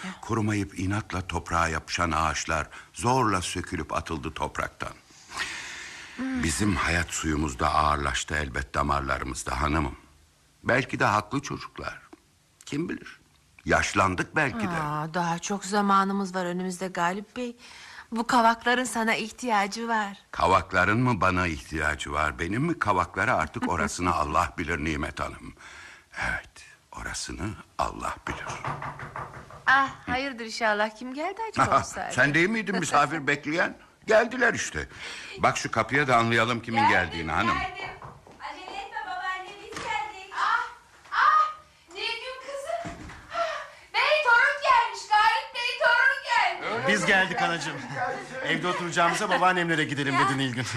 Kurumayıp inatla toprağa yapışan ağaçlar zorla sökülüp atıldı topraktan. Bizim hayat suyumuz da ağırlaştı elbet damarlarımızda hanımım. Belki de haklı çocuklar. Kim bilir? Yaşlandık belki de. Daha çok zamanımız var önümüzde Galip Bey. Bu kavakların sana ihtiyacı var. Kavakların mı bana ihtiyacı var? Benim mi kavaklara artık orasını Allah bilir Nimet Hanım. Evet, orasını Allah bilir. Hayırdır inşallah, kim geldi acaba? Sen değil miydin misafir bekleyen? Geldiler işte. Bak şu kapıya da anlayalım kimin geldiğini hanım. Geldim. Acele etme babaanne, biz geldik. Nilgün kızım. Bey torun gelmiş, Galip Bey torun gelmiş. Biz geldik anacığım. Evde oturacağımıza babaannemlere gidelim dedi Nilgün.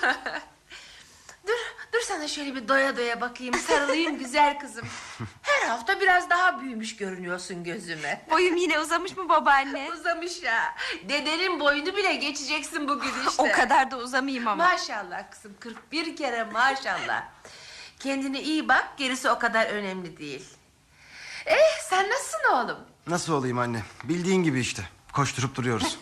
Dur sana şöyle bir doya doya bakayım, sarılayım güzel kızım. Her hafta biraz daha büyümüş görünüyorsun gözüme. Boyum yine uzamış mı babaanne? Uzamış ya. Dedenin boyunu bile geçeceksin bugün işte. O kadar da uzamayayım ama. Maşallah kızım, 41 kere maşallah. Kendine iyi bak, gerisi o kadar önemli değil. Sen nasılsın oğlum? Nasıl olayım anne? Bildiğin gibi işte. Koşturup duruyoruz.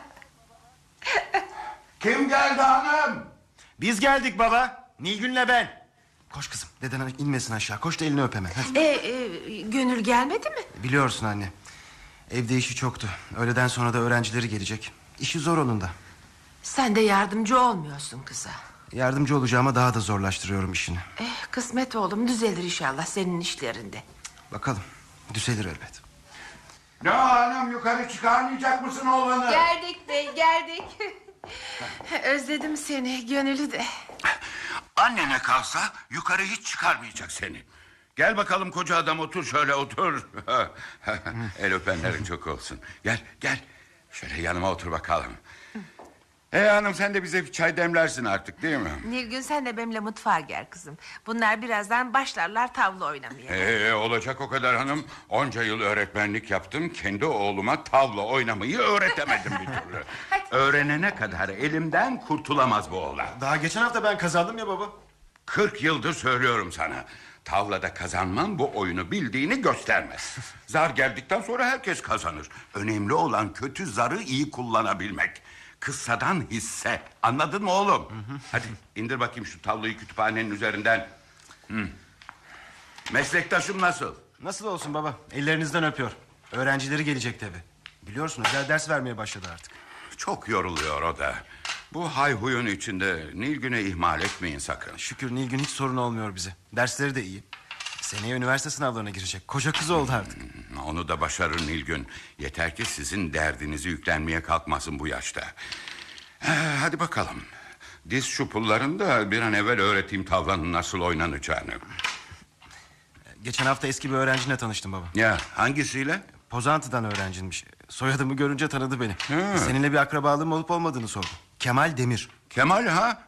Kim geldi hanım? Biz geldik baba. Nilgün'le ben. Koş kızım. Deden inmesin aşağı. Koş da elini öp hemen. Hadi. Gönül gelmedi mi? Biliyorsun anne. Evde işi çoktu. Öğleden sonra da öğrencileri gelecek. İşi zor onun da. Sen de yardımcı olmuyorsun kıza. Yardımcı olacağıma daha da zorlaştırıyorum işini. Kısmet oğlum, düzelir inşallah senin işlerinde. Bakalım. Düzelir elbet. Ne hanım, yukarı çıkarmayacak mısın oğlanı? Geldik bey, geldik. Özledim seni, Gönül'ü de. Annene kalsa yukarı hiç çıkarmayacak seni. Gel bakalım koca adam, otur şöyle otur. El öpenlerin çok olsun. Gel şöyle yanıma otur bakalım. Hanım, sen de bize bir çay demlersin artık değil mi? Nilgün, sen de benimle mutfağa gel kızım. Bunlar birazdan başlarlar tavla oynamaya. Olacak o kadar hanım. Onca yıl öğretmenlik yaptım. Kendi oğluma tavla oynamayı öğretemedim bir türlü. Öğrenene kadar elimden kurtulamaz bu oğlan. Daha geçen hafta ben kazandım ya baba. 40 yıldır söylüyorum sana. Tavlada kazanman bu oyunu bildiğini göstermez. Zar geldikten sonra herkes kazanır. Önemli olan kötü zarı iyi kullanabilmek. Kıssadan hisse. Anladın mı oğlum? Hadi indir bakayım şu tavlayı kütüphanenin üzerinden. Meslektaşım nasıl? Nasıl olsun baba? Ellerinizden öpüyor. Öğrencileri gelecek tabi. Biliyorsun özel ders vermeye başladı artık. Çok yoruluyor o da. Bu hayhuyun içinde Nilgün'ü ihmal etmeyin sakın. Şükür Nilgün hiç sorun olmuyor bize. Dersleri de iyi. Seneye üniversite sınavlarına girecek. Koca kız oldu artık. Onu da başarır Nilgün. Yeter ki sizin derdinizi yüklenmeye kalkmasın bu yaşta. Hadi bakalım. Diz şu pullarını da bir an evvel öğreteyim tavlanın nasıl oynanacağını. Geçen hafta eski bir öğrencinle tanıştım baba. Ya hangisiyle? Pozantı'dan öğrenciymiş. Soyadımı görünce tanıdı beni. Seninle bir akrabalığım olup olmadığını sordu. Kemal Demir. Kemal ha?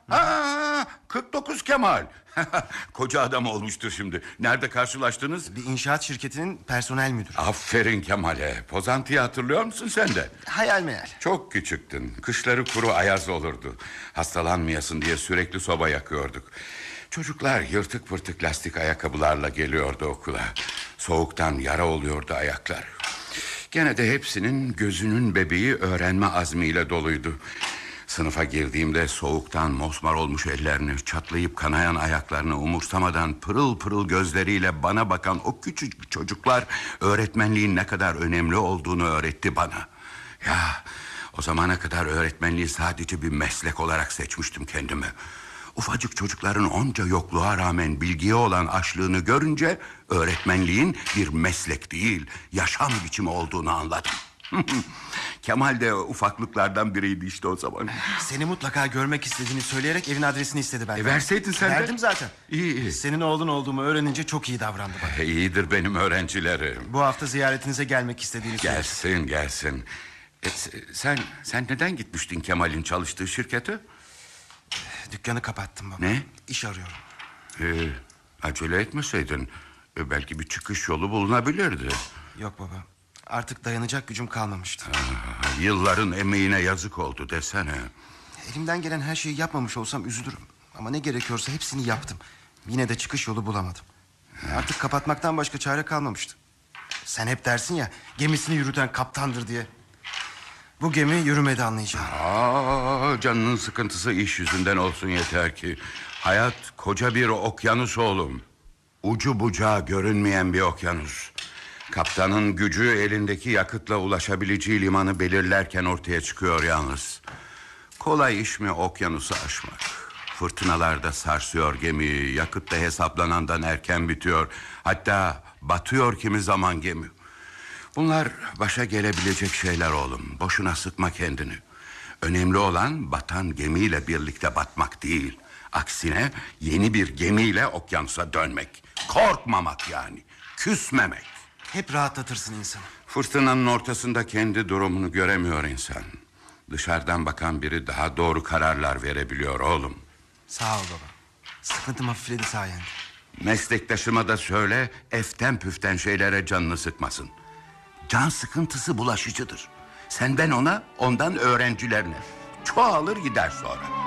49 Kemal. Koca adam olmuştur şimdi. Nerede karşılaştınız? Bir inşaat şirketinin personel müdürü. Aferin Kemal'e. Pozantı'yı hatırlıyor musun sen de? Hayal meyal. Çok küçüktün. Kışları kuru ayaz olurdu. Hastalanmayasın diye sürekli soba yakıyorduk. Çocuklar yırtık pırtık lastik ayakkabılarla geliyordu okula. Soğuktan yara oluyordu ayaklar. Gene de hepsinin gözünün bebeği öğrenme azmiyle doluydu. Sınıfa girdiğimde soğuktan mosmor olmuş ellerini, çatlayıp kanayan ayaklarını umursamadan pırıl pırıl gözleriyle bana bakan o küçük çocuklar öğretmenliğin ne kadar önemli olduğunu öğretti bana. Ya o zamana kadar öğretmenliği sadece bir meslek olarak seçmiştim kendimi. Ufacık çocukların onca yokluğa rağmen bilgiye olan açlığını görünce öğretmenliğin bir meslek değil, yaşam biçimi olduğunu anladım. Kemal de ufaklıklardan biriydi işte o zaman. Seni mutlaka görmek istediğini söyleyerek evin adresini istedi benden. Verseydin sen de. Verdim zaten. İyi. Senin oğlun olduğumu öğrenince çok iyi davrandı bana. İyidir benim öğrencilerim. Bu hafta ziyaretinize gelmek istediğini söyledi. Gelsin. Sen neden gitmiştin Kemal'in çalıştığı şirkete? Dükkanı kapattım baba. Ne? İş arıyorum. Acele etmeseydin belki bir çıkış yolu bulunabilirdi. Yok baba. Artık dayanacak gücüm kalmamıştı. Yılların emeğine yazık oldu desene. Elimden gelen her şeyi yapmamış olsam üzülürüm. Ama ne gerekiyorsa hepsini yaptım. Yine de çıkış yolu bulamadım. Artık kapatmaktan başka çare kalmamıştı. Sen hep dersin ya, gemisini yürüten kaptandır diye. Bu gemi yürümedi anlayacağım. Canının sıkıntısı iş yüzünden olsun yeter ki. Hayat koca bir okyanus oğlum. Ucu bucağı görünmeyen bir okyanus. Kaptanın gücü elindeki yakıtla ulaşabileceği limanı belirlerken ortaya çıkıyor yalnız. Kolay iş mi okyanusu aşmak? Fırtınalarda sarsıyor gemiyi. Yakıt da hesaplanandan erken bitiyor. Hatta batıyor kimi zaman gemi. Bunlar başa gelebilecek şeyler oğlum. Boşuna sıkma kendini. Önemli olan batan gemiyle birlikte batmak değil. Aksine yeni bir gemiyle okyanusa dönmek. Korkmamak yani. Küsmemek. Hep rahatlatırsın insanı. Fırtınanın ortasında kendi durumunu göremiyor insan. Dışarıdan bakan biri daha doğru kararlar verebiliyor oğlum. Sağ ol baba. Sıkıntım hafifledi sayende. Meslektaşıma da söyle, eften püften şeylere canını sıkmasın. Can sıkıntısı bulaşıcıdır. Senden ona, ondan öğrencilerine. Çoğalır gider sonra.